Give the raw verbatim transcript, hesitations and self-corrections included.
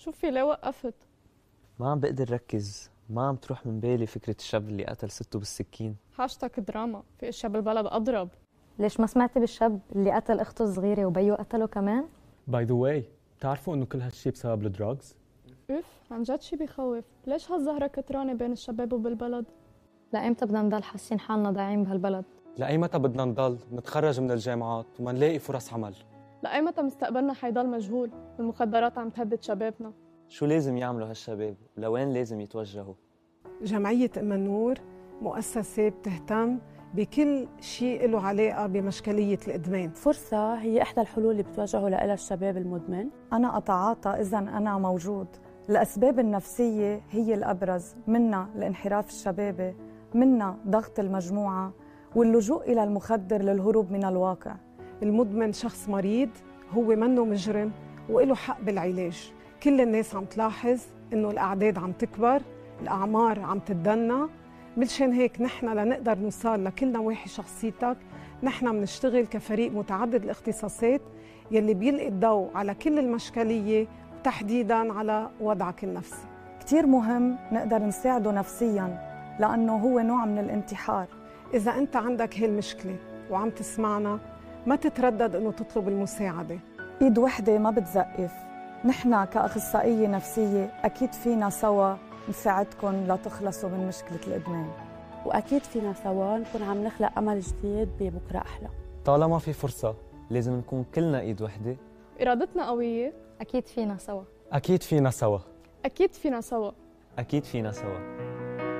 شوفي ليه وقفت؟ ما عم بقدر ركز، ما عم تروح من بالي فكرة الشاب اللي قتل سته بالسكين. هاشتاج دراما، في اشياء بالبلد اضرب. ليش ما سمعتي بالشاب اللي قتل اخته الصغيرة وبيو قتله كمان؟ باي ذا واي، بتعرفوا انه كل هالشي بسبب الدراجز؟ اف عن جد شي بخوف. ليش هالزهرة كترانة بين الشباب وبالبلد؟ لأيمتى بدنا نضل حاسين حالنا ضايعين بهالبلد؟ لأي متى بدنا نضل نتخرج من الجامعات وما نلاقي فرص عمل؟ لأي متى مستقبلنا حيضل مجهول والمخدرات عم تهدد شبابنا؟ شو لازم يعملوا هالشباب؟ ولوين لازم يتوجهوا؟ جمعية أم النور مؤسسة بتهتم بكل شيء له علاقة بمشكلية الإدمان. فرصة هي إحدى الحلول اللي بتوجهوا لها الشباب المدمن. أنا أتعاطى إذا أنا موجود. الأسباب النفسية هي الأبرز، منها الانحراف الشبابي، منها ضغط المجموعة واللجوء إلى المخدر للهروب من الواقع. المدمن شخص مريض، هو منه مجرم وإله حق بالعلاج. كل الناس عم تلاحظ إنه الأعداد عم تكبر، الأعمار عم تتدنى، مشان هيك نحن لنقدر نوصل لكل نواحي شخصيتك، نحن بنشتغل كفريق متعدد الاختصاصات يلي بيلقي الضوء على كل المشكلية وتحديداً على وضعك النفسي. كتير مهم نقدر نساعده نفسياً لأنه هو نوع من الانتحار. إذا أنت عندك هالمشكلة وعم تسمعنا، ما تتردد إنه تطلب المساعدة. إيد وحدة ما بتزقف. نحن كأخصائية نفسية أكيد فينا سوا نساعدكم لتخلصوا من مشكلة الإدمان، وأكيد فينا سوا نكون عم نخلق أمل جديد ببكرة أحلى. طالما في فرصة لازم نكون كلنا إيد وحدة. إرادتنا قوية. أكيد فينا سوا. أكيد فينا سوا. أكيد فينا سوا. أكيد فينا سوا.